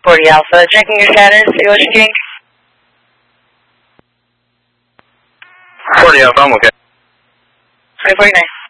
40 Alpha, checking your status, Ocean King. 40 Alpha, I'm okay. 2049.